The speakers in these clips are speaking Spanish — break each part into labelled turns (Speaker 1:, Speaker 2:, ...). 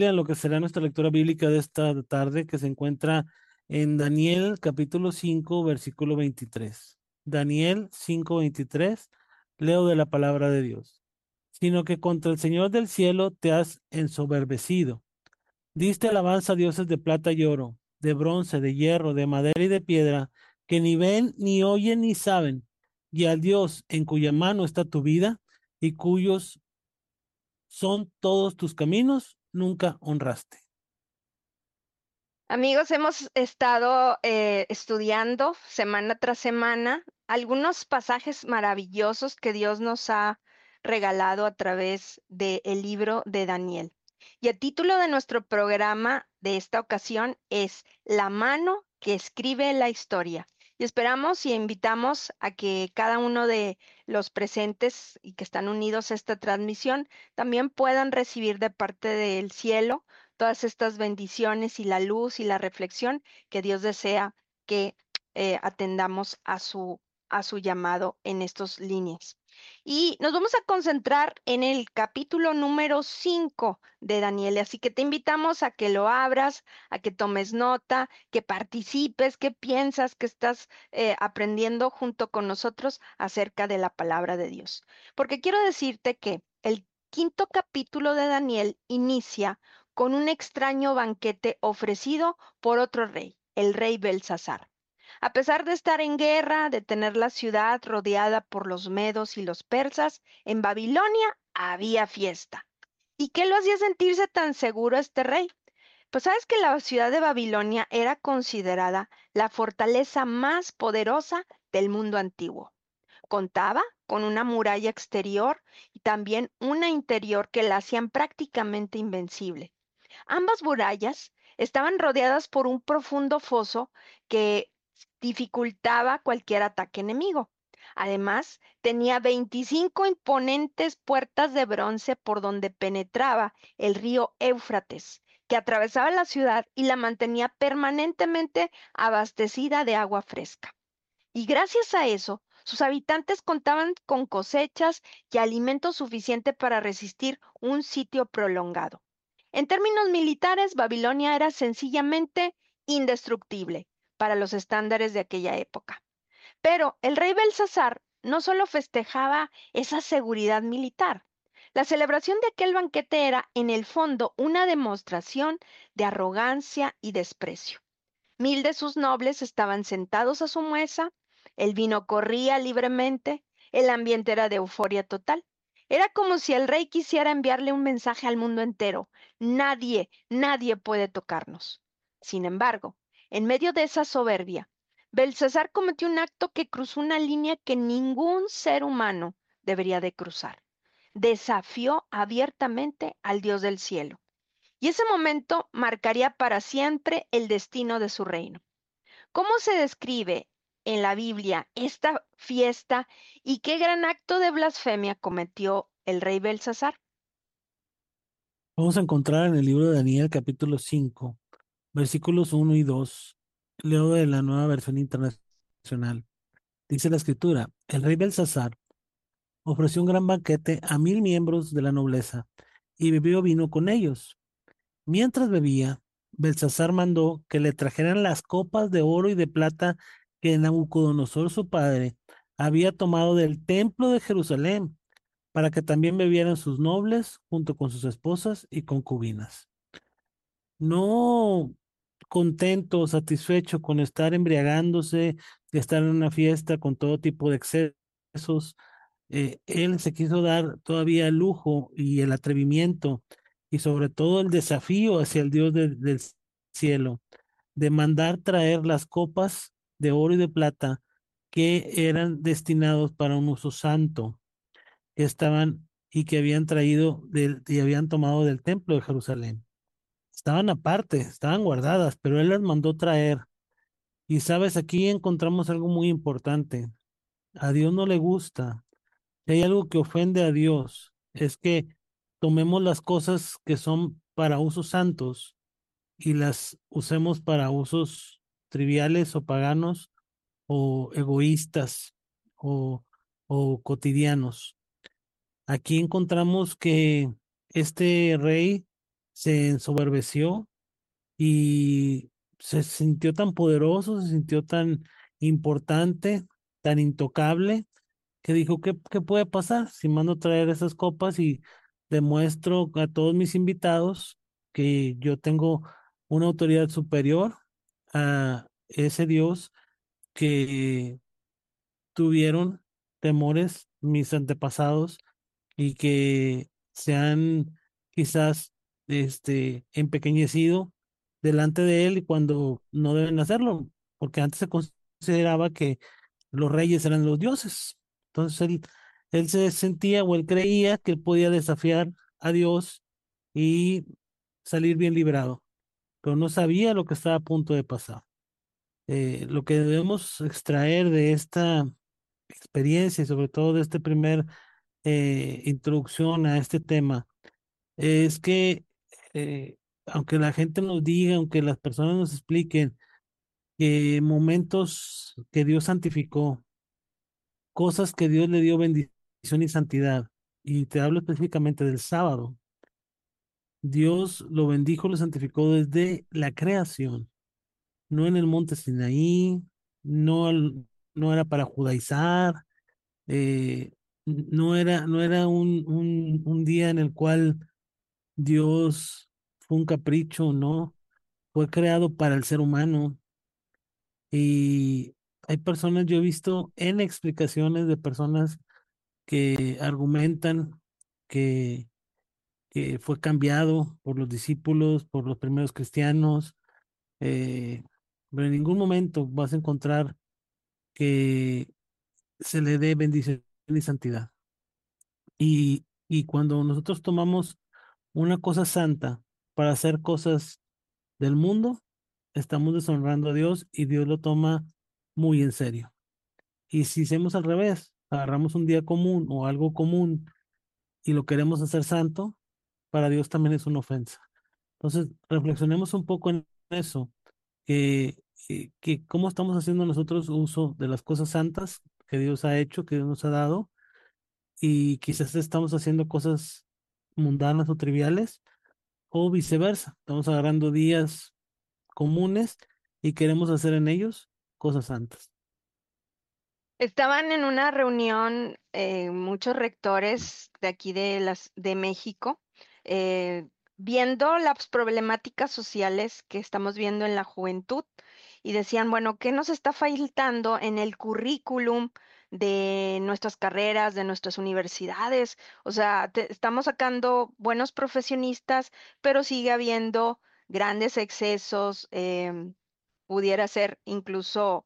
Speaker 1: a lo que será nuestra lectura bíblica de esta tarde, que se encuentra en Daniel capítulo 5 versículo 23. Daniel 5 23, leo de la palabra de Dios. Sino que contra el Señor del cielo te has ensoberbecido. Diste alabanza a dioses de plata y oro, de bronce, de hierro, de madera y de piedra, que ni ven, ni oyen, ni saben, y al Dios en cuya mano está tu vida y cuyos son todos tus caminos, nunca honraste.
Speaker 2: Amigos, hemos estado estudiando semana tras semana algunos pasajes maravillosos que Dios nos ha regalado a través del libro de Daniel. Y el título de nuestro programa de esta ocasión es La mano que escribe la historia. Y esperamos y invitamos a que cada uno de los presentes y que están unidos a esta transmisión también puedan recibir de parte del cielo todas estas bendiciones y la luz y la reflexión que Dios desea que atendamos a su llamado en estos líneas. Y nos vamos a concentrar en el capítulo número 5 de Daniel. Así que te invitamos a que lo abras, a que tomes nota, que participes, que piensas, que estás aprendiendo junto con nosotros acerca de la palabra de Dios. Porque quiero decirte que el quinto capítulo de Daniel inicia con un extraño banquete ofrecido por otro rey, el rey Belsasar. A pesar de estar en guerra, de tener la ciudad rodeada por los medos y los persas, en Babilonia había fiesta. ¿Y qué lo hacía sentirse tan seguro este rey? Pues sabes que la ciudad de Babilonia era considerada la fortaleza más poderosa del mundo antiguo. Contaba con una muralla exterior y también una interior que la hacían prácticamente invencible. Ambas murallas estaban rodeadas por un profundo foso que dificultaba cualquier ataque enemigo. Además, tenía 25 imponentes puertas de bronce por donde penetraba el río Éufrates, que atravesaba la ciudad y la mantenía permanentemente abastecida de agua fresca. Y gracias a eso, sus habitantes contaban con cosechas y alimento suficiente para resistir un sitio prolongado. En términos militares, Babilonia era sencillamente indestructible para los estándares de aquella época. Pero el rey Belsasar no solo festejaba esa seguridad militar. La celebración de aquel banquete era, en el fondo, una demostración de arrogancia y desprecio. Mil de sus nobles estaban sentados a su mesa, el vino corría libremente, el ambiente era de euforia total. Era como si el rey quisiera enviarle un mensaje al mundo entero. Nadie puede tocarnos. Sin embargo, en medio de esa soberbia, Belsasar cometió un acto que cruzó una línea que ningún ser humano debería de cruzar. Desafió abiertamente al Dios del cielo. Y ese momento marcaría para siempre el destino de su reino. ¿Cómo se describe en la Biblia esta fiesta y qué gran acto de blasfemia cometió el rey Belsasar?
Speaker 1: Vamos a encontrar en el libro de Daniel capítulo 5 versículos 1 y 2. Leo de la Nueva Versión Internacional. Dice la escritura, el rey Belsasar ofreció un gran banquete a 1000 miembros de la nobleza y bebió vino con ellos. Mientras bebía, Belsasar mandó que le trajeran las copas de oro y de plata que Nabucodonosor su padre había tomado del templo de Jerusalén, para que también bebieran sus nobles junto con sus esposas y concubinas. No contento, satisfecho con estar embriagándose, de estar en una fiesta con todo tipo de excesos, él se quiso dar todavía el lujo y el atrevimiento y sobre todo el desafío hacia el Dios del cielo, de mandar traer las copas de oro y de plata que eran destinados para un uso santo, que estaban y que habían traído y habían tomado del templo de Jerusalén. Estaban aparte, estaban guardadas, pero él las mandó traer. Y sabes, aquí encontramos algo muy importante. A Dios no le gusta. Si hay algo que ofende a Dios, es que tomemos las cosas que son para usos santos y las usemos para usos triviales o paganos o egoístas o, o cotidianos. Aquí encontramos que este rey se ensoberbeció y se sintió tan poderoso, se sintió tan importante, tan intocable, que dijo, ¿qué puede pasar si mando traer esas copas y demuestro a todos mis invitados que yo tengo una autoridad superior a ese Dios que tuvieron temores mis antepasados y que se han quizás empequeñecido delante de él y cuando no deben hacerlo, porque antes se consideraba que los reyes eran los dioses. Entonces él se sentía o él creía que él podía desafiar a Dios y salir bien librado, pero no sabía lo que estaba a punto de pasar. Lo que debemos extraer de esta experiencia y sobre todo de este primer introducción a este tema es que aunque la gente nos diga, aunque las personas nos expliquen que momentos que Dios santificó, cosas que Dios le dio bendición y santidad, y te hablo específicamente del sábado, Dios lo bendijo, lo santificó desde la creación, no en el monte Sinaí, no, no era para judaizar, eh, no era un día en el cual Dios fue un capricho, no, fue creado para el ser humano. Y hay personas, yo he visto en explicaciones de personas que argumentan que, que fue cambiado por los discípulos, por los primeros cristianos, eh, pero en ningún momento vas a encontrar que se le dé bendición y santidad. Y cuando nosotros tomamos una cosa santa para hacer cosas del mundo, estamos deshonrando a Dios y Dios lo toma muy en serio. Y si hacemos al revés, agarramos un día común o algo común y lo queremos hacer santo, para Dios también es una ofensa. Entonces, reflexionemos un poco en eso, que cómo estamos haciendo nosotros uso de las cosas santas que Dios ha hecho, que Dios nos ha dado, y quizás estamos haciendo cosas mundanas o triviales, o viceversa. Estamos agarrando días comunes y queremos hacer en ellos cosas santas.
Speaker 2: Estaban en una reunión muchos rectores de aquí de México, eh, viendo las problemáticas sociales que estamos viendo en la juventud y decían, bueno, ¿qué nos está faltando en el currículum de nuestras carreras, de nuestras universidades? O sea, estamos sacando buenos profesionistas, pero sigue habiendo grandes excesos, pudiera ser incluso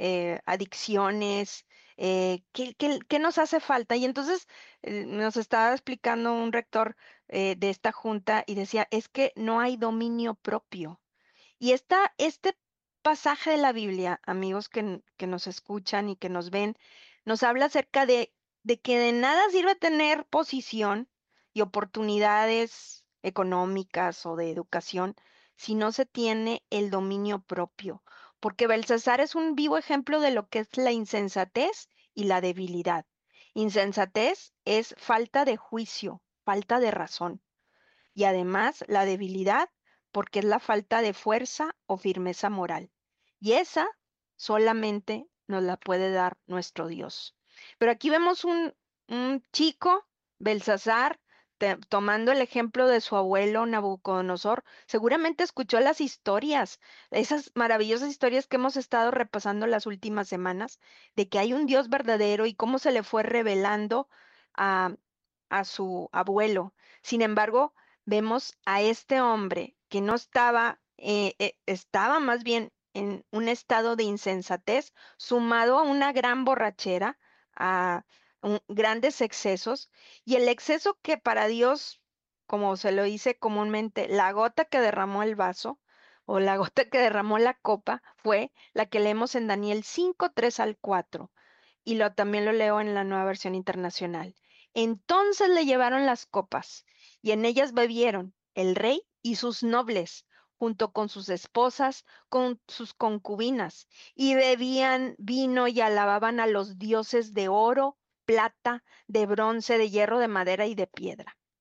Speaker 2: adicciones. ¿Qué nos hace falta? Y entonces nos estaba explicando un rector de esta junta y decía, es que no hay dominio propio. Y este pasaje de la Biblia, amigos que nos escuchan y que nos ven, nos habla acerca de que de nada sirve tener posición y oportunidades económicas o de educación si no se tiene el dominio propio. Porque Belsasar es un vivo ejemplo de lo que es la insensatez y la debilidad. Insensatez es falta de juicio, falta de razón y además la debilidad porque es la falta de fuerza o firmeza moral. Y esa solamente nos la puede dar nuestro Dios. Pero aquí vemos un chico, Belsasar, tomando el ejemplo de su abuelo Nabucodonosor, seguramente escuchó las historias, esas maravillosas historias que hemos estado repasando las últimas semanas, de que hay un Dios verdadero y cómo se le fue revelando a, a su abuelo. Sin embargo, vemos a este hombre que no estaba, estaba más bien en un estado de insensatez, sumado a una gran borrachera, a grandes excesos, y el exceso que para Dios, como se lo dice comúnmente, la gota que derramó el vaso o la gota que derramó la copa fue la que leemos en Daniel 5:3 al 4 y también lo leo en la Nueva Versión Internacional. Entonces le llevaron las copas, y en ellas bebieron el rey y sus nobles, junto con sus esposas, con sus concubinas, y bebían vino y alababan a los dioses de oro, plata, de bronce, de hierro, de madera y de piedra.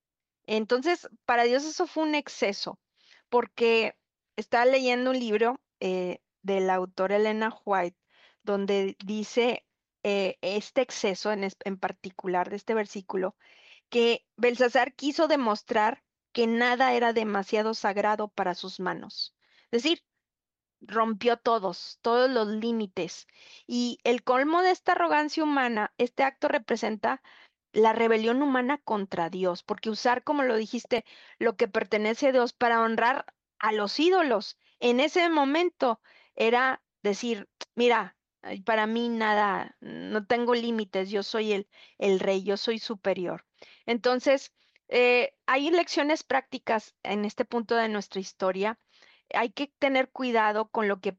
Speaker 2: Entonces, para Dios eso fue un exceso, porque estaba leyendo un libro de la autora Elena White, donde dice este exceso en particular de este versículo, que Belsasar quiso demostrar que nada era demasiado sagrado para sus manos. Es decir, rompió todos los límites. Y el colmo de esta arrogancia humana, este acto representa la rebelión humana contra Dios, porque usar, como lo dijiste, lo que pertenece a Dios para honrar a los ídolos, en ese momento era decir, mira, ay, para mí nada, no tengo límites, yo soy el rey, yo soy superior. Entonces, hay lecciones prácticas en este punto de nuestra historia. Hay que tener cuidado con lo que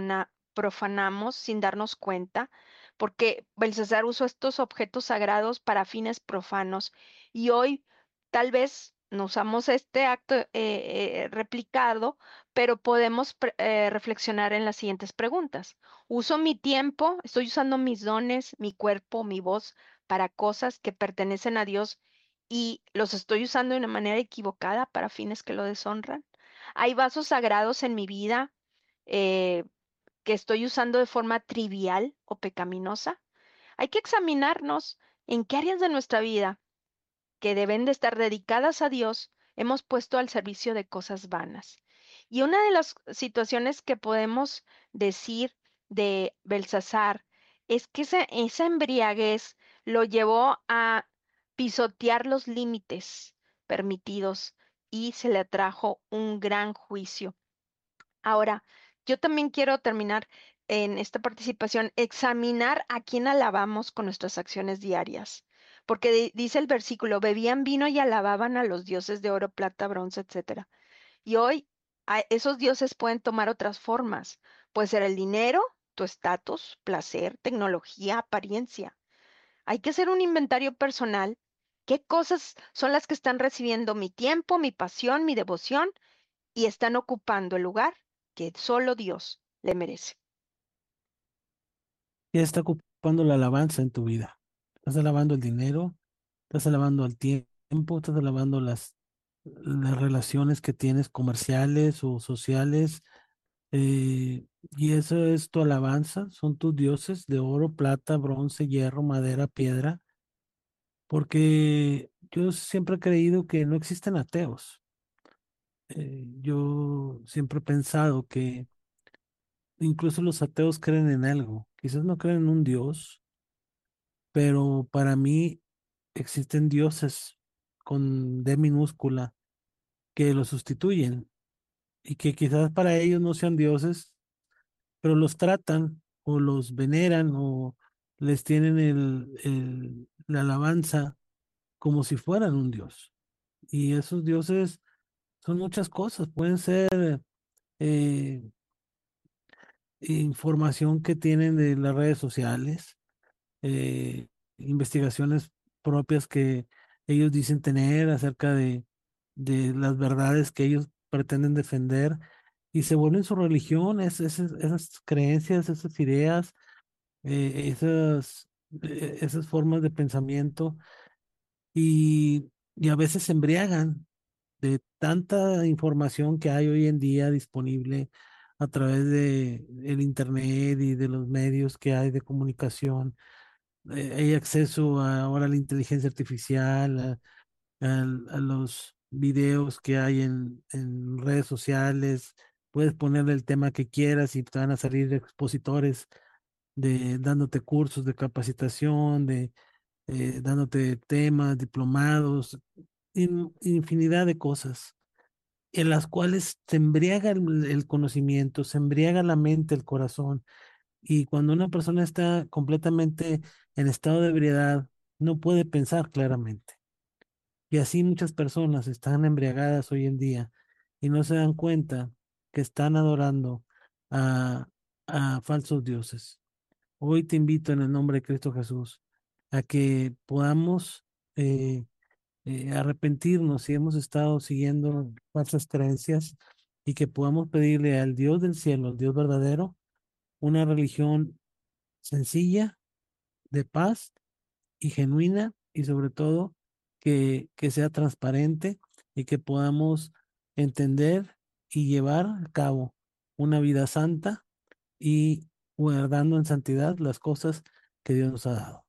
Speaker 2: profanamos sin darnos cuenta, porque Belsasar usó estos objetos sagrados para fines profanos y hoy tal vez no usamos este acto replicado, pero podemos reflexionar en las siguientes preguntas. ¿Uso mi tiempo? ¿Estoy usando mis dones, mi cuerpo, mi voz para cosas que pertenecen a Dios y los estoy usando de una manera equivocada para fines que lo deshonran? ¿Hay vasos sagrados en mi vida eh, que estoy usando de forma trivial o pecaminosa? Hay que examinarnos en qué áreas de nuestra vida que deben de estar dedicadas a Dios hemos puesto al servicio de cosas vanas. Y una de las situaciones que podemos decir de Belsasar es que esa embriaguez lo llevó a pisotear los límites permitidos y se le atrajo un gran juicio. Ahora, yo también quiero terminar en esta participación, examinar a quién alabamos con nuestras acciones diarias, porque dice el versículo, bebían vino y alababan a los dioses de oro, plata, bronce, etcétera. Y hoy esos dioses pueden tomar otras formas. Puede ser el dinero, tu estatus, placer, tecnología, apariencia. Hay que hacer un inventario personal. ¿Qué cosas son las que están recibiendo mi tiempo, mi pasión, mi devoción y están ocupando el lugar que solo Dios le merece?
Speaker 1: ¿Qué está ocupando la alabanza en tu vida? ¿Estás alabando el dinero? ¿Estás alabando el tiempo? ¿Estás alabando las relaciones que tienes comerciales o sociales? Y eso es tu alabanza, son tus dioses de oro, plata, bronce, hierro, madera, piedra, porque yo siempre he creído que no existen ateos. Yo siempre he pensado que incluso los ateos creen en algo. Quizás no creen en un Dios, pero para mí existen dioses con D minúscula que los sustituyen y que quizás para ellos no sean dioses, pero los tratan o los veneran o les tienen la alabanza como si fueran un dios. Y esos dioses son muchas cosas, pueden ser eh, información que tienen de las redes sociales, eh, investigaciones propias que ellos dicen tener acerca de las verdades que ellos pretenden defender y se vuelven su religión, esas creencias, esas ideas, esas formas de pensamiento y a veces se embriagan de tanta información que hay hoy en día disponible a través de el internet y de los medios que hay de comunicación. Hay acceso ahora a la inteligencia artificial, a los videos que hay en redes sociales. Puedes ponerle el tema que quieras y te van a salir expositores dándote cursos de capacitación, dándote temas, diplomados, infinidad de cosas en las cuales se embriaga el conocimiento, se embriaga la mente, el corazón. Y cuando una persona está completamente en estado de ebriedad, no puede pensar claramente. Y así muchas personas están embriagadas hoy en día y no se dan cuenta que están adorando a, a falsos dioses. Hoy te invito en el nombre de Cristo Jesús a que podamos arrepentirnos si hemos estado siguiendo falsas creencias y que podamos pedirle al Dios del cielo, al Dios verdadero, una religión sencilla, de paz y genuina y sobre todo que sea transparente y que podamos entender y llevar a cabo una vida santa y guardando en santidad las cosas que Dios nos ha dado.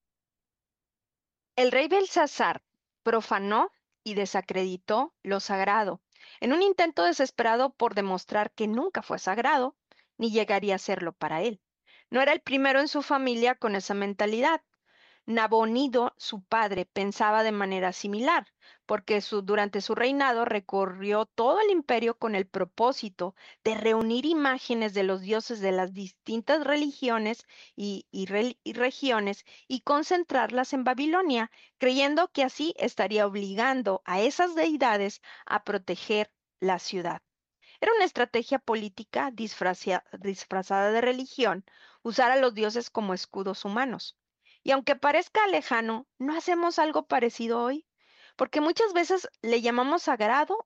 Speaker 2: El rey Belsasar profanó y desacreditó lo sagrado, en un intento desesperado por demostrar que nunca fue sagrado, ni llegaría a serlo para él. No era el primero en su familia con esa mentalidad. Nabonido, su padre, pensaba de manera similar, porque durante su reinado recorrió todo el imperio con el propósito de reunir imágenes de los dioses de las distintas religiones y regiones y concentrarlas en Babilonia, creyendo que así estaría obligando a esas deidades a proteger la ciudad. Era una estrategia política disfrazada de religión, usar a los dioses como escudos humanos. Y aunque parezca lejano, ¿no hacemos algo parecido hoy? Porque muchas veces le llamamos sagrado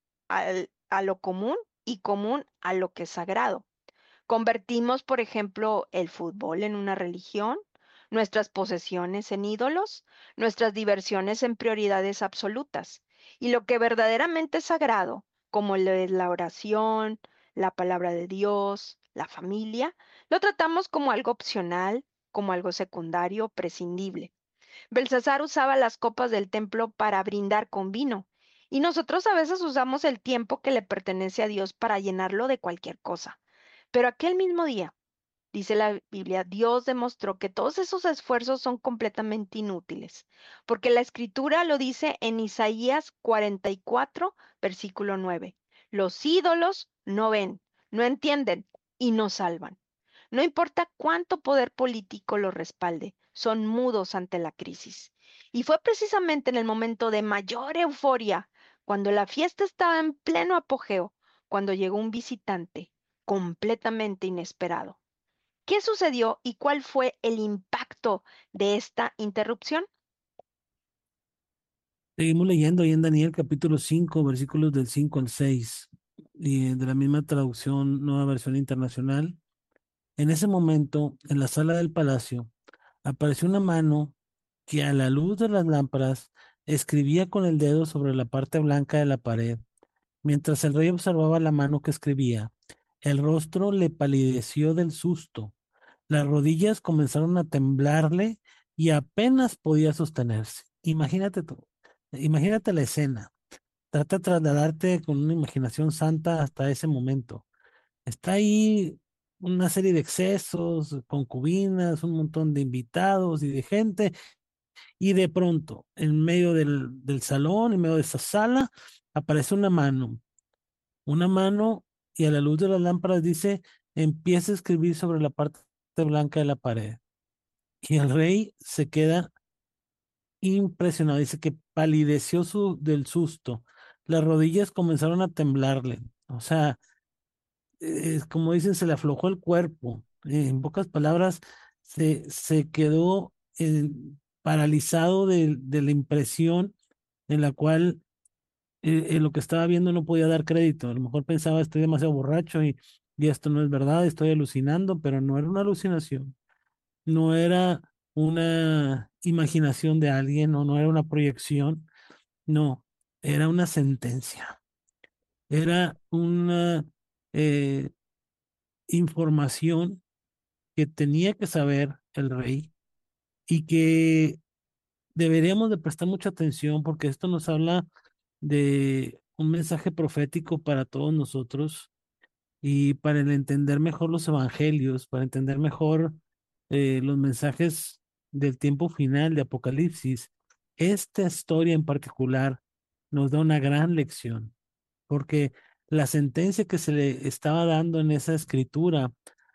Speaker 2: a lo común y común a lo que es sagrado. Convertimos, por ejemplo, el fútbol en una religión, nuestras posesiones en ídolos, nuestras diversiones en prioridades absolutas. Y lo que verdaderamente es sagrado, como lo es la oración, la palabra de Dios, la familia, lo tratamos como algo opcional, como algo secundario, prescindible. Belsasar usaba las copas del templo para brindar con vino, y nosotros a veces usamos el tiempo que le pertenece a Dios para llenarlo de cualquier cosa. Pero aquel mismo día, dice la Biblia, Dios demostró que todos esos esfuerzos son completamente inútiles, porque la escritura lo dice en Isaías 44, versículo 9. Los ídolos no ven, no entienden y no salvan. No importa cuánto poder político los respalde, son mudos ante la crisis. Y fue precisamente en el momento de mayor euforia, cuando la fiesta estaba en pleno apogeo, cuando llegó un visitante completamente inesperado. ¿Qué sucedió y cuál fue el impacto de esta interrupción?
Speaker 1: Seguimos leyendo ahí en Daniel capítulo 5 versículos del 5 al 6 y de la misma traducción, nueva versión internacional. En ese momento, en la sala del palacio, apareció una mano que a la luz de las lámparas escribía con el dedo sobre la parte blanca de la pared. Mientras el rey observaba la mano que escribía, el rostro le palideció del susto. Las rodillas comenzaron a temblarle y apenas podía sostenerse. Imagínate tú, imagínate la escena. Trata de trasladarte con una imaginación santa hasta ese momento. Está ahí una serie de excesos, concubinas, un montón de invitados y de gente, y de pronto, en medio del salón, en medio de esa sala, aparece una mano, y a la luz de las lámparas dice, empieza a escribir sobre la parte blanca de la pared. Y el rey se queda impresionado, dice que palideció del susto, las rodillas comenzaron a temblarle, o sea, como dicen, se le aflojó el cuerpo. En pocas palabras, se quedó paralizado de la impresión en la cual lo que estaba viendo no podía dar crédito. A lo mejor pensaba, estoy demasiado borracho y esto no es verdad, estoy alucinando, pero no era una alucinación, no era una imaginación de alguien o no era una proyección, no, era una sentencia, era una eh, información que tenía que saber el rey y que deberíamos de prestar mucha atención porque esto nos habla de un mensaje profético para todos nosotros y para el entender mejor los evangelios, para entender mejor los mensajes del tiempo final de Apocalipsis. Esta historia en particular nos da una gran lección porque la sentencia que se le estaba dando en esa escritura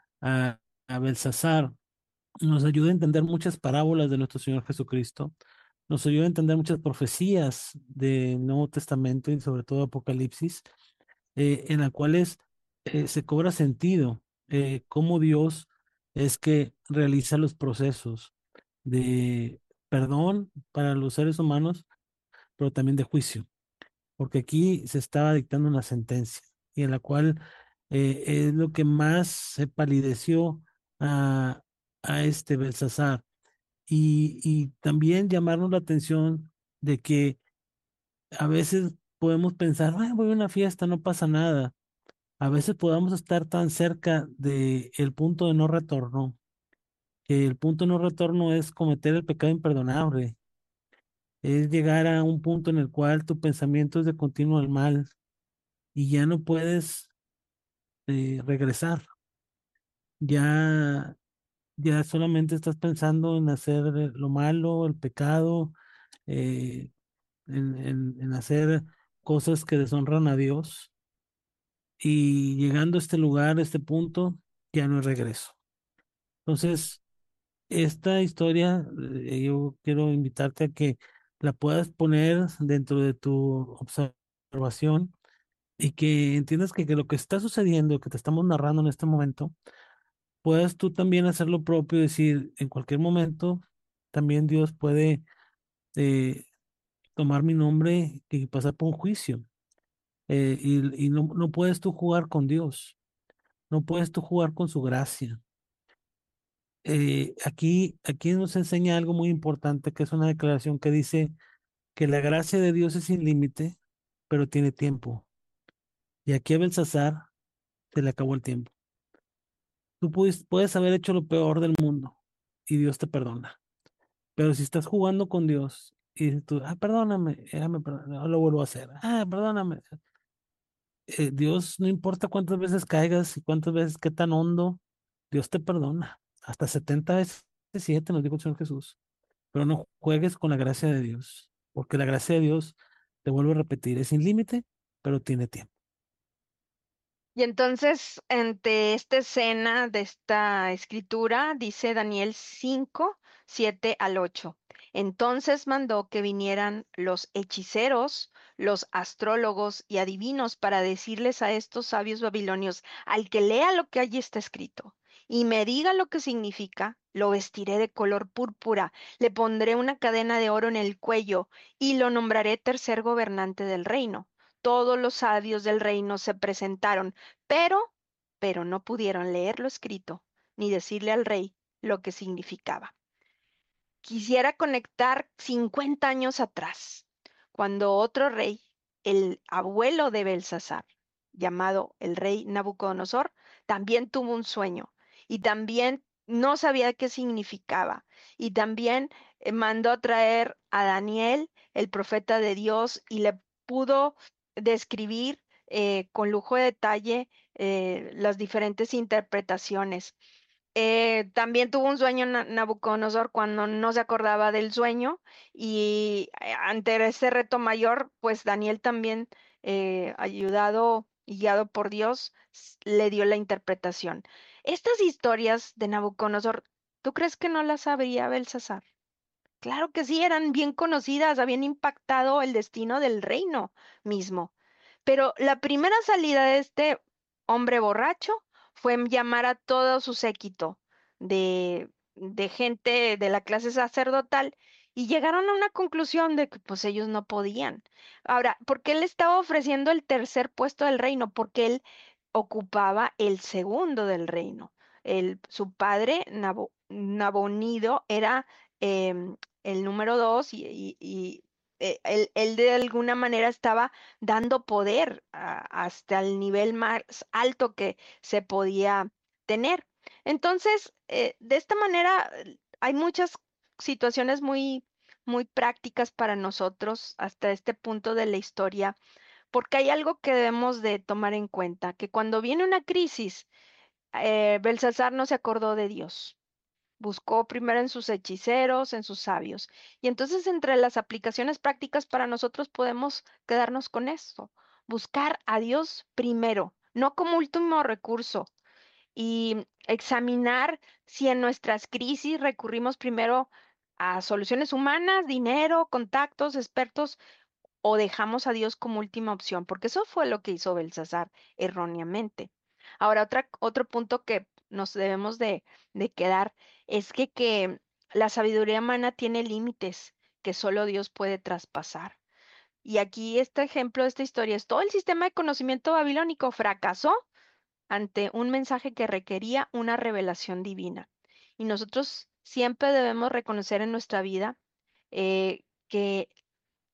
Speaker 1: a Belsasar nos ayuda a entender muchas parábolas de nuestro Señor Jesucristo, nos ayuda a entender muchas profecías del Nuevo Testamento y sobre todo Apocalipsis, en las cuales se cobra sentido cómo Dios es que realiza los procesos de perdón para los seres humanos, pero también de juicio, porque aquí se estaba dictando una sentencia y en la cual es lo que más se palideció a, a este Belsasar y también llamarnos la atención de que A veces podemos pensar, "Ay, voy a una fiesta, no pasa nada". A veces podamos estar tan cerca de el punto de no retorno, que el punto de no retorno es cometer el pecado imperdonable, es llegar a un punto en el cual tu pensamiento es de continuo al mal y ya no puedes regresar. Ya, ya solamente estás pensando en hacer lo malo, el pecado, eh, en hacer cosas que deshonran a Dios. Y llegando a este lugar, a este punto, ya no hay regreso. Entonces, esta historia, yo quiero invitarte a que la puedas poner dentro de tu observación y que entiendas que lo que está sucediendo, que te estamos narrando en este momento, puedas tú también hacer lo propio, decir, en cualquier momento, también Dios puede eh, tomar mi nombre y pasar por un juicio. Y no puedes tú jugar con Dios, no puedes tú jugar con su gracia. Aquí nos enseña algo muy importante, que es una declaración que dice que la gracia de Dios es sin límite, pero tiene tiempo. Y aquí a Belsasar se le acabó el tiempo. Tú puedes haber hecho lo peor del mundo y Dios te perdona. Pero si estás jugando con Dios y dices tú, perdóname, no lo vuelvo a hacer. Perdóname. Dios, no importa cuántas veces caigas y cuántas veces, qué tan hondo, Dios te perdona. Hasta 70 veces 7 nos dijo el Señor Jesús. Pero no juegues con la gracia de Dios, porque la gracia de Dios, te vuelvo a repetir, es sin límite, pero tiene tiempo.
Speaker 2: Y entonces, ante esta escena de esta escritura, dice Daniel 5, 7 al 8. Entonces mandó que vinieran los hechiceros, los astrólogos y adivinos para decirles a estos sabios babilonios, al que lea lo que allí está escrito y me diga lo que significa, lo vestiré de color púrpura, le pondré una cadena de oro en el cuello y lo nombraré tercer gobernante del reino. Todos los sabios del reino se presentaron pero, pero no pudieron leer lo escrito, ni decirle al rey lo que significaba. Quisiera conectar 50 años atrás, cuando otro rey, el abuelo de Belsasar, llamado el rey Nabucodonosor, también tuvo un sueño y también no sabía qué significaba. Y también mandó a traer a Daniel, el profeta de Dios, y le pudo describir con lujo de detalle las diferentes interpretaciones. También tuvo un sueño Nabucodonosor cuando no se acordaba del sueño y ante ese reto mayor, pues Daniel también, ayudado y guiado por Dios, le dio la interpretación. Estas historias de Nabucodonosor, ¿tú crees que no las sabría Belsasar? Claro que sí, eran bien conocidas, habían impactado el destino del reino mismo. Pero la primera salida de este hombre borracho fue llamar a todo su séquito de gente de la clase sacerdotal y llegaron a una conclusión de que pues ellos no podían. Ahora, ¿por qué él estaba ofreciendo el tercer puesto del reino? Porque él ocupaba el segundo del reino. Su padre, Nabonido, era el número dos y él de alguna manera estaba dando poder hasta el nivel más alto que se podía tener. Entonces, de esta manera, hay muchas situaciones muy prácticas para nosotros hasta este punto de la historia, porque hay algo que debemos de tomar en cuenta, que cuando viene una crisis, Belsasar no se acordó de Dios. Buscó primero en sus hechiceros, en sus sabios. Y entonces entre las aplicaciones prácticas para nosotros podemos quedarnos con esto. Buscar a Dios primero, no como último recurso. Y examinar si en nuestras crisis recurrimos primero a soluciones humanas, dinero, contactos, expertos, o dejamos a Dios como última opción, porque eso fue lo que hizo Belsasar erróneamente. Ahora, otro punto que nos debemos de quedar es que la sabiduría humana tiene límites que solo Dios puede traspasar. Y aquí este ejemplo de esta historia es todo el sistema de conocimiento babilónico fracasó ante un mensaje que requería una revelación divina. Y nosotros siempre debemos reconocer en nuestra vida que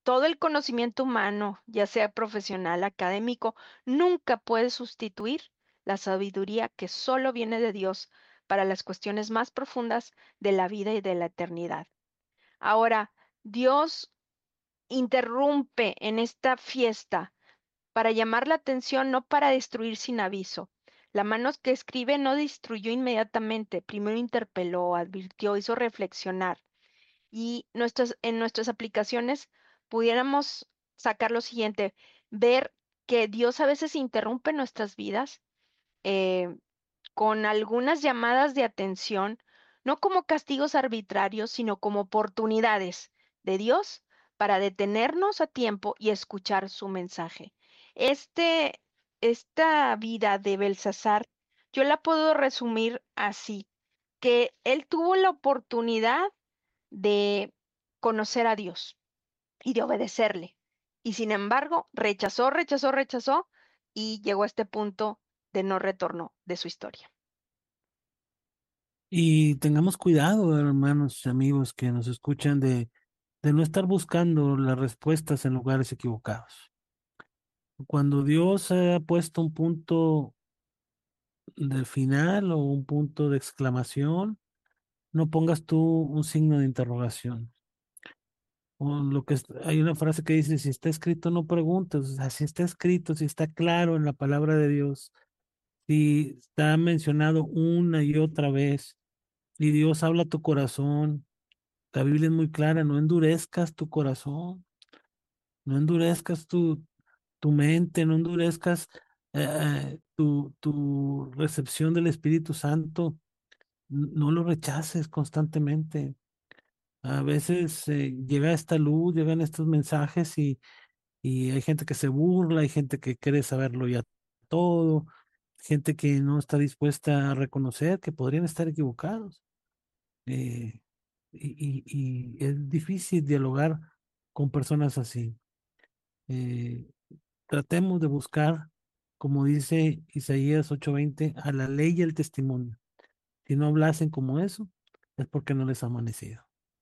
Speaker 2: todo el conocimiento humano, ya sea profesional, académico, nunca puede sustituir la sabiduría que solo viene de Dios para las cuestiones más profundas de la vida y de la eternidad. Ahora, Dios interrumpe en esta fiesta para llamar la atención, no para destruir sin aviso. La mano que escribe no destruyó inmediatamente, primero interpeló, advirtió, hizo reflexionar. Y en nuestras aplicaciones pudiéramos sacar lo siguiente, ver que Dios a veces interrumpe nuestras vidas eh, con algunas llamadas de atención, no como castigos arbitrarios, sino como oportunidades de Dios para detenernos a tiempo y escuchar su mensaje. Este, esta vida de Belsasar, yo la puedo resumir así, que él tuvo la oportunidad de conocer a Dios y de obedecerle. Y sin embargo, rechazó, rechazó, rechazó y llegó a este punto de no retorno de su historia.
Speaker 1: Y tengamos cuidado, hermanos y amigos que nos escuchan, de no estar buscando las respuestas en lugares equivocados. Cuando Dios ha puesto un punto de final o un punto de exclamación, no pongas tú un signo de interrogación. O hay una frase que dice, si está escrito, no preguntes. O sea, si está escrito, si está claro en la palabra de Dios, si está mencionado una y otra vez, y Dios habla a tu corazón, la Biblia es muy clara, no endurezcas tu corazón, no endurezcas tu mente, no endurezcas tu recepción del Espíritu Santo, no lo rechaces constantemente. A veces llega esta luz, llegan estos mensajes y hay gente que se burla, hay gente que quiere saberlo ya todo, gente que no está dispuesta a reconocer que podrían estar equivocados. Eh, y es difícil dialogar con personas así. Eh, Tratemos de buscar, como dice Isaías 8:20, a la ley y el testimonio. Si no hablasen como eso, es porque no les ha amanecido.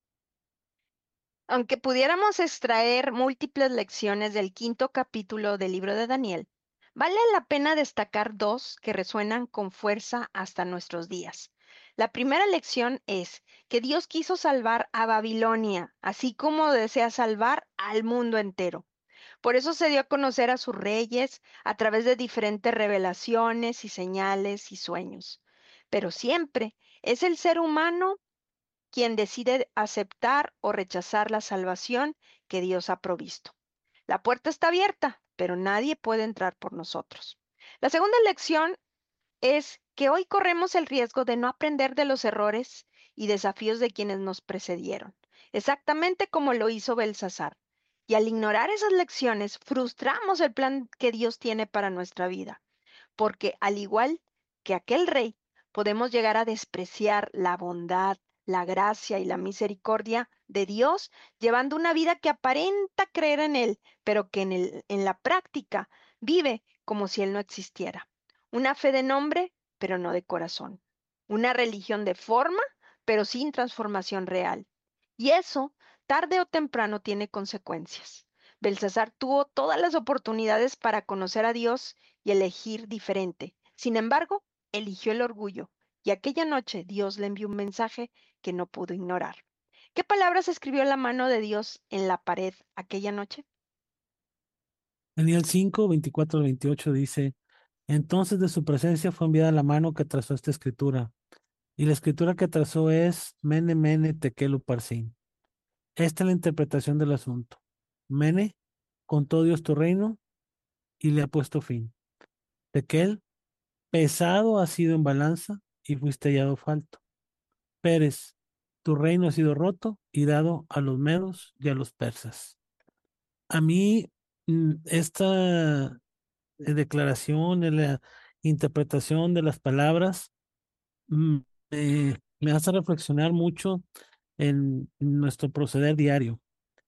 Speaker 2: Aunque pudiéramos extraer múltiples lecciones del quinto capítulo del libro de Daniel, vale la pena destacar dos que resuenan con fuerza hasta nuestros días. La primera lección es que Dios quiso salvar a Babilonia, así como desea salvar al mundo entero. Por eso se dio a conocer a sus reyes a través de diferentes revelaciones y señales y sueños. Pero siempre es el ser humano quien decide aceptar o rechazar la salvación que Dios ha provisto. La puerta está abierta, pero nadie puede entrar por nosotros. La segunda lección es que hoy corremos el riesgo de no aprender de los errores y desafíos de quienes nos precedieron, exactamente como lo hizo Belsasar. Y al ignorar esas lecciones, frustramos el plan que Dios tiene para nuestra vida porque al igual que aquel rey, podemos llegar a despreciar la bondad, la gracia y la misericordia de Dios, llevando una vida que aparenta creer en Él, pero que en la práctica vive como si Él no existiera. Una fe de nombre, pero no de corazón. Una religión de forma, pero sin transformación real. Y eso, tarde o temprano, tiene consecuencias. Belsasar tuvo todas las oportunidades para conocer a Dios y elegir diferente. Sin embargo, eligió el orgullo y aquella noche Dios le envió un mensaje que no pudo ignorar. ¿Qué palabras escribió la mano de Dios en la pared aquella noche?
Speaker 1: Daniel 5:24 al 28 dice, entonces de su presencia fue enviada la mano que trazó esta escritura. Y la escritura que trazó es Mene, Mene, Tekel, Upharsin. Esta es la interpretación del asunto. Mene, contó Dios tu reino y le ha puesto fin. Tekel, pesado ha sido en balanza y fuiste hallado falto. Pérez, tu reino ha sido roto y dado a los medos y a los persas. A mí, esta declaración, la interpretación de las palabras, mm, me hace reflexionar mucho en nuestro proceder diario.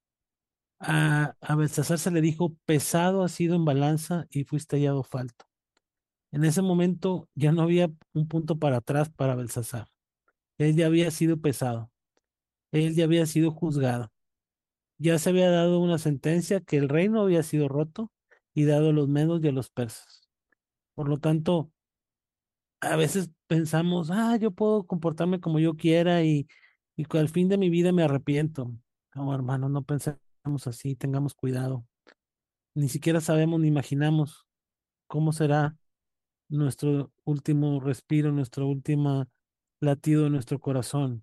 Speaker 1: A Belsasar se le dijo, pesado ha sido en balanza y fuiste hallado falto. En ese momento ya no había un punto para atrás para Belsasar. Él ya había sido pesado, él ya había sido juzgado. ya se había dado una sentencia que el reino había sido roto y dado a los medos y a los persas. Por lo tanto, a veces pensamos, yo puedo comportarme como yo quiera y que al fin de mi vida me arrepiento. No, hermano, no pensemos así, tengamos cuidado. Ni siquiera sabemos ni imaginamos cómo será nuestro último respiro, nuestro último latido de nuestro corazón.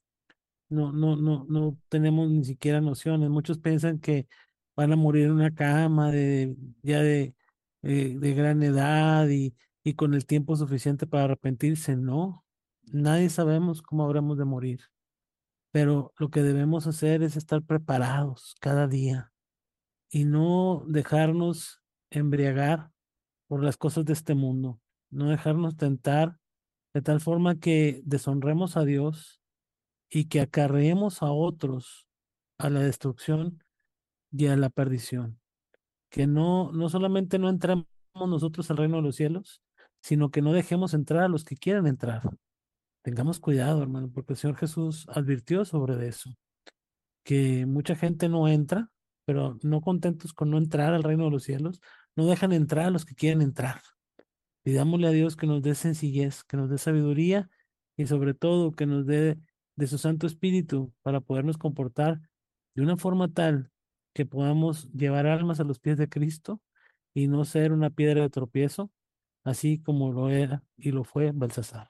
Speaker 1: No tenemos ni siquiera nociones. Muchos piensan que van a morir en una cama ya de gran edad y con el tiempo suficiente para arrepentirse. No, nadie sabemos cómo habremos de morir, pero lo que debemos hacer es estar preparados cada día y no dejarnos embriagar por las cosas de este mundo, no dejarnos tentar de tal forma que deshonremos a Dios y que acarreemos a otros a la destrucción y a la perdición. Que no solamente no entremos nosotros al reino de los cielos, sino que no dejemos entrar a los que quieran entrar. Tengamos cuidado, hermano, porque el Señor Jesús advirtió sobre eso, que mucha gente no entra, pero no contentos con no entrar al reino de los cielos, no dejan entrar a los que quieren entrar. Pidámosle a Dios que nos dé sencillez, que nos dé sabiduría y sobre todo que nos dé de su Santo Espíritu para podernos comportar de una forma tal que podamos llevar almas a los pies de Cristo y no ser una piedra de tropiezo, así como lo era y lo fue Belsasar.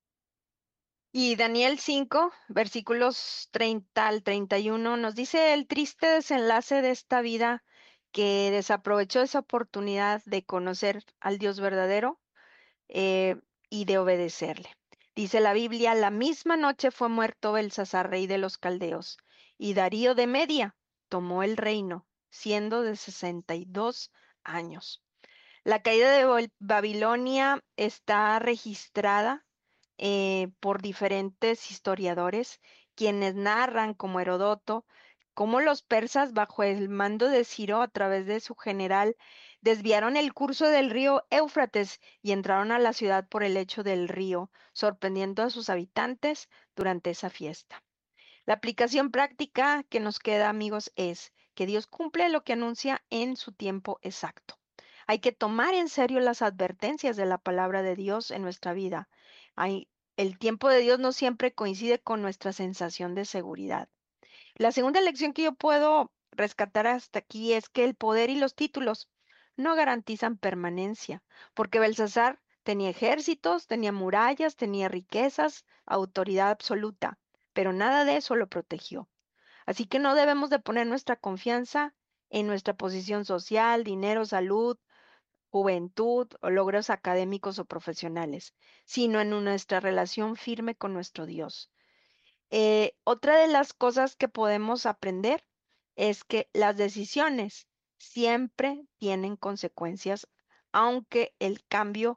Speaker 2: Y Daniel 5, versículos 30 al 31, nos dice el triste desenlace de esta vida que desaprovechó esa oportunidad de conocer al Dios verdadero eh, y de obedecerle. Dice la Biblia, la misma noche fue muerto Belsasar, rey de los caldeos, y Darío de Media tomó el reino, siendo de 62 años. La caída de Babilonia está registrada por diferentes historiadores, quienes narran, como Herodoto, cómo los persas, bajo el mando de Ciro a través de su general, desviaron el curso del río Éufrates y entraron a la ciudad por el lecho del río, sorprendiendo a sus habitantes durante esa fiesta. La aplicación práctica que nos queda, amigos, es que Dios cumple lo que anuncia en su tiempo exacto. Hay que tomar en serio las advertencias de la palabra de Dios en nuestra vida. El tiempo de Dios no siempre coincide con nuestra sensación de seguridad. La segunda lección que yo puedo rescatar hasta aquí es que el poder y los títulos no garantizan permanencia, porque Belsasar tenía ejércitos, tenía murallas, tenía riquezas, autoridad absoluta, pero nada de eso lo protegió. Así que no debemos de poner nuestra confianza en nuestra posición social, dinero, salud, juventud o logros académicos o profesionales, sino en nuestra relación firme con nuestro Dios. Otra de las cosas que podemos aprender es que las decisiones siempre tienen consecuencias, aunque el cambio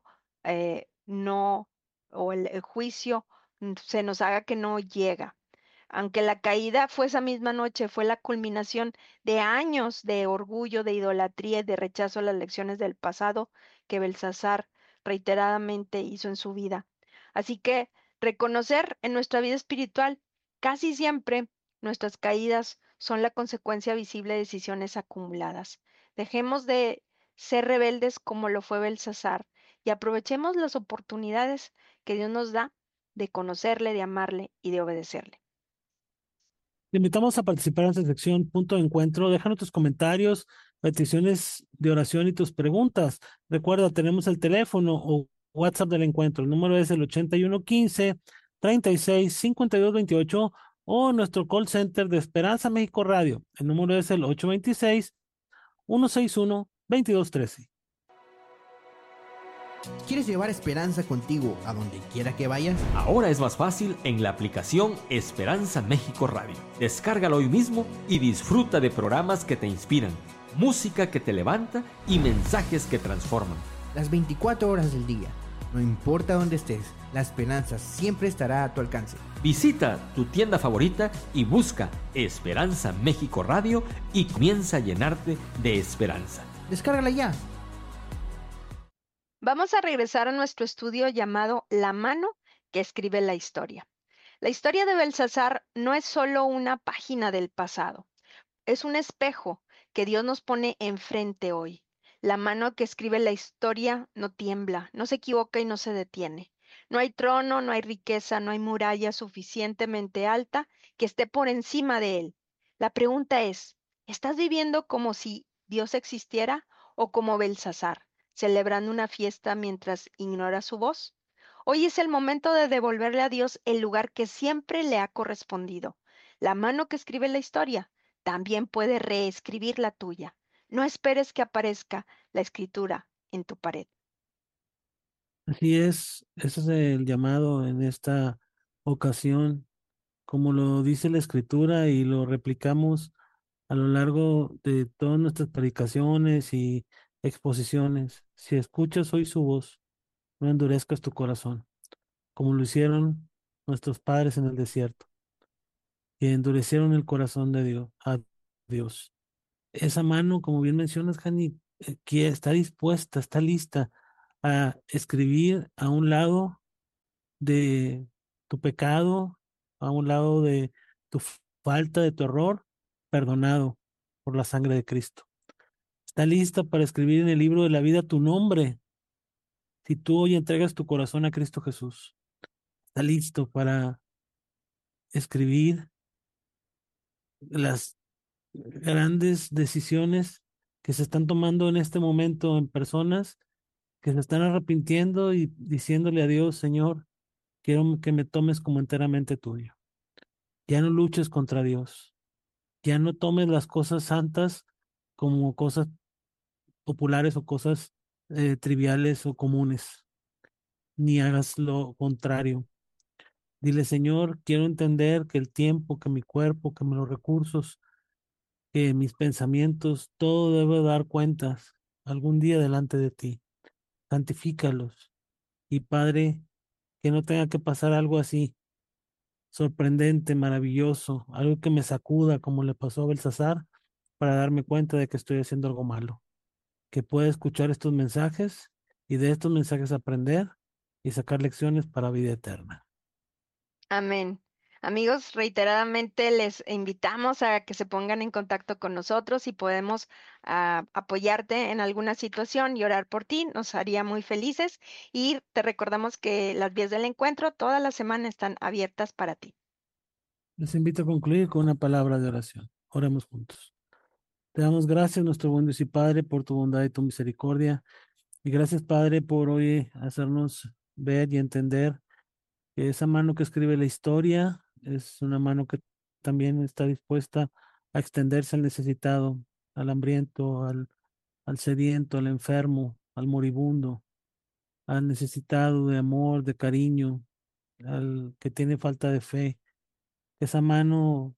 Speaker 2: no, o el juicio se nos haga que no llega. Aunque la caída fue esa misma noche, fue la culminación de años de orgullo, de idolatría y de rechazo a las lecciones del pasado que Belsasar reiteradamente hizo en su vida. Así que reconocer en nuestra vida espiritual, casi siempre nuestras caídas son la consecuencia visible de decisiones acumuladas. Dejemos de ser rebeldes como lo fue Belsasar y aprovechemos las oportunidades que Dios nos da de conocerle, de amarle y de obedecerle.
Speaker 1: Te invitamos a participar en esta sección Punto de Encuentro. Déjanos tus comentarios, peticiones de oración y tus preguntas. Recuerda, tenemos el teléfono o WhatsApp del encuentro. El número es el 8115-365228 o nuestro call center de Esperanza México Radio. El número es el 826-161-2213.
Speaker 3: ¿Quieres llevar esperanza contigo a donde quiera que vayas?
Speaker 4: Ahora es más fácil en la aplicación Esperanza México Radio. Descárgalo hoy mismo y disfruta de programas que te inspiran, música que te levanta y mensajes que transforman.
Speaker 3: Las 24 horas del día. No importa dónde estés, la esperanza siempre estará a tu alcance.
Speaker 4: Visita tu tienda favorita y busca Esperanza México Radio y comienza a llenarte de esperanza.
Speaker 3: Descárgala ya.
Speaker 2: Vamos a regresar a nuestro estudio llamado La mano que escribe la historia. La historia de Belsasar no es solo una página del pasado. es un espejo que Dios nos pone enfrente hoy. La mano que escribe la historia no tiembla, no se equivoca y no se detiene. No hay trono, no hay riqueza, no hay muralla suficientemente alta que esté por encima de él. La pregunta es, ¿estás viviendo como si Dios existiera o como Belsasar, celebrando una fiesta mientras ignoras su voz? Hoy es el momento de devolverle a Dios el lugar que siempre le ha correspondido. La mano que escribe la historia también puede reescribir la tuya. No esperes que aparezca la escritura en tu pared.
Speaker 1: Así es, ese es el llamado en esta ocasión, como lo dice la Escritura y lo replicamos a lo largo de todas nuestras predicaciones y exposiciones. Si escuchas hoy su voz, no endurezcas tu corazón, como lo hicieron nuestros padres en el desierto, y endurecieron el corazón de Dios, a Dios. Esa mano, como bien mencionas, Jani, que está dispuesta, está lista a escribir a un lado de tu pecado, a un lado de tu falta, de tu error, perdonado por la sangre de Cristo. Está lista para escribir en el libro de la vida tu nombre, si tú hoy entregas tu corazón a Cristo Jesús. Está listo para escribir las grandes decisiones que se están tomando en este momento en personas que se están arrepintiendo y diciéndole a Dios, Señor, quiero que me tomes como enteramente tuyo. Ya no luches contra Dios. Ya no tomes las cosas santas como cosas populares o cosas triviales o comunes, ni hagas lo contrario. Dile, Señor, quiero entender que el tiempo, que mi cuerpo, que los recursos, que mis pensamientos, todo debe dar cuentas algún día delante de ti. Santifícalos. Y Padre, que no tenga que pasar algo así, sorprendente, maravilloso, algo que me sacuda como le pasó a Belsasar, para darme cuenta de que estoy haciendo algo malo. Que pueda escuchar estos mensajes y de estos mensajes aprender y sacar lecciones para vida eterna.
Speaker 2: Amén. Amigos, reiteradamente les invitamos a que se pongan en contacto con nosotros y podemos apoyarte en alguna situación y orar por ti. Nos haría muy felices y te recordamos que las vías del encuentro toda la semana están abiertas para ti.
Speaker 1: Les invito a concluir con una palabra de oración. Oremos juntos. Te damos gracias, nuestro buen Dios y Padre, por tu bondad y tu misericordia. Y gracias, Padre, por hoy hacernos ver y entender que esa mano que escribe la historia es una mano que también está dispuesta a extenderse al necesitado, al hambriento, al sediento, al enfermo, al moribundo, al necesitado de amor, de cariño, al que tiene falta de fe. Esa mano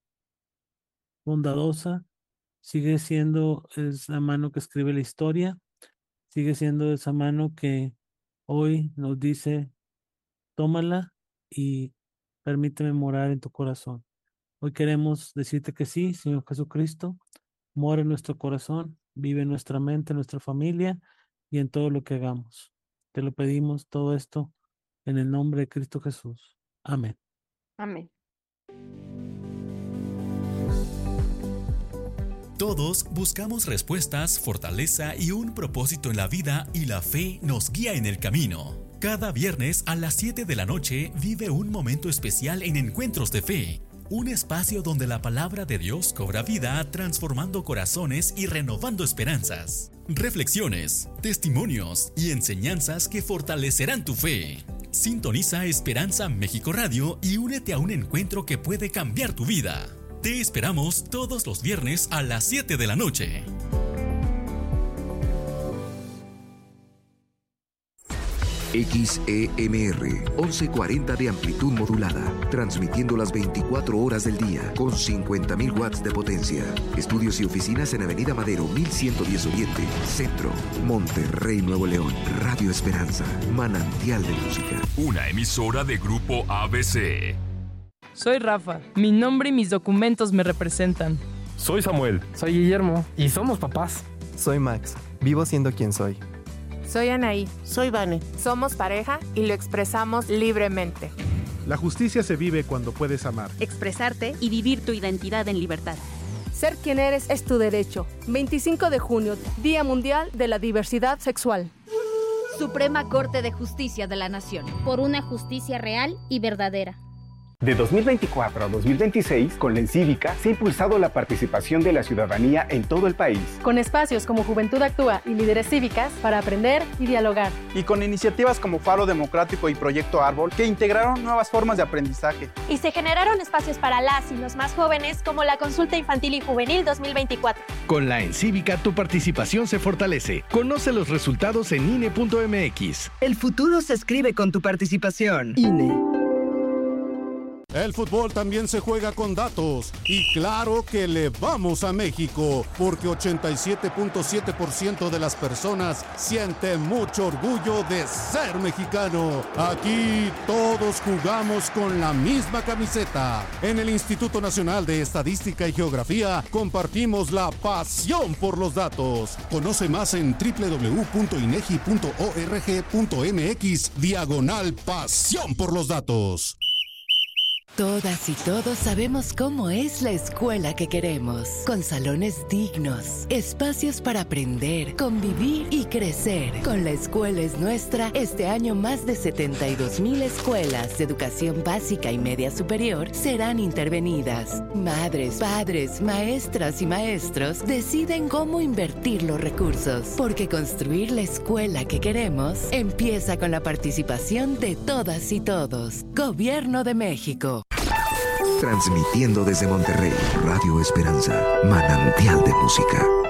Speaker 1: bondadosa sigue siendo esa mano que escribe la historia, sigue siendo esa mano que hoy nos dice, tómala y permíteme morar en tu corazón. Hoy queremos decirte que sí, Señor Jesucristo, mora en nuestro corazón, vive en nuestra mente, en nuestra familia y en todo lo que hagamos. Te lo pedimos todo esto en el nombre de Cristo Jesús. Amén.
Speaker 2: Amén.
Speaker 5: Todos buscamos respuestas, fortaleza y un propósito en la vida, y la fe nos guía en el camino. Cada viernes a las 7 de la noche vive un momento especial en Encuentros de Fe, un espacio donde la palabra de Dios cobra vida, transformando corazones y renovando esperanzas. Reflexiones, testimonios y enseñanzas que fortalecerán tu fe. Sintoniza Esperanza México Radio y únete a un encuentro que puede cambiar tu vida. Te esperamos todos los viernes a las 7 de la noche.
Speaker 6: XEMR 1140 de amplitud modulada, transmitiendo las 24 horas del día con 50.000 watts de potencia. Estudios y oficinas en Avenida Madero 1110 Oriente, Centro, Monterrey, Nuevo León. Radio Esperanza, manantial de música.
Speaker 7: Una emisora de Grupo ABC.
Speaker 8: Soy Rafa, mi nombre y mis documentos me representan.
Speaker 9: Soy Samuel.
Speaker 10: Soy Guillermo y somos papás.
Speaker 11: Soy Max, vivo siendo quien soy.
Speaker 12: Soy Anaí.
Speaker 13: Soy Vane.
Speaker 12: Somos pareja y lo expresamos libremente.
Speaker 14: La justicia se vive cuando puedes amar,
Speaker 15: expresarte y vivir tu identidad en libertad.
Speaker 9: Ser quien eres es tu derecho. 25 de junio, Día Mundial de la Diversidad Sexual.
Speaker 13: Suprema Corte de Justicia de la Nación. Por una justicia real y verdadera.
Speaker 14: De 2024 a 2026, con la Encívica, se ha impulsado la participación de la ciudadanía en todo el país.
Speaker 15: Con espacios como Juventud Actúa y Líderes Cívicas para aprender y dialogar.
Speaker 16: Y con iniciativas como Faro Democrático y Proyecto Árbol, que integraron nuevas formas de aprendizaje.
Speaker 17: Y se generaron espacios para las y los más jóvenes, como la Consulta Infantil y Juvenil 2024.
Speaker 18: Con la Encívica, tu participación se fortalece. Conoce los resultados en INE.mx.
Speaker 19: El futuro se escribe con tu participación.
Speaker 20: INE. El fútbol también se juega con datos y claro que le vamos a México porque 87.7% de las personas sienten mucho orgullo de ser mexicano. Aquí todos jugamos con la misma camiseta. En el Instituto Nacional de Estadística y Geografía compartimos la pasión por los datos. Conoce más en www.inegi.org.mx/pasión por los datos.
Speaker 21: Todas y todos sabemos cómo es la escuela que queremos, con salones dignos, espacios para aprender, convivir y crecer. Con La Escuela es Nuestra, este año más de 72,000 escuelas de educación básica y media superior serán intervenidas. Madres, padres, maestras y maestros deciden cómo invertir los recursos, porque construir la escuela que queremos empieza con la participación de todas y todos. Gobierno de México.
Speaker 6: Transmitiendo desde Monterrey, Radio Esperanza, manantial de música.